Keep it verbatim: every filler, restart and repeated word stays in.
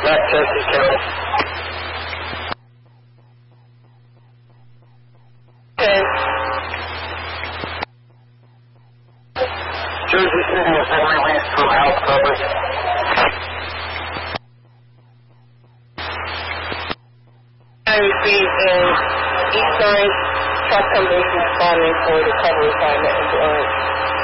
Left Jersey County. Okay. Jersey City has been released from house coverage. I received an east side truck company responding for the cover assignment in Orange.